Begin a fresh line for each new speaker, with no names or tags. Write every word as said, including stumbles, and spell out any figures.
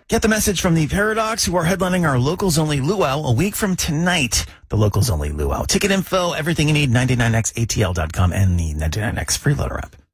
Get the message from the Paradox, who are headlining our Locals Only Luau a week from tonight. The Locals Only Luau. Ticket info, everything you need, ninety-nine x A T L dot com and the ninety-nine x Freeloader app.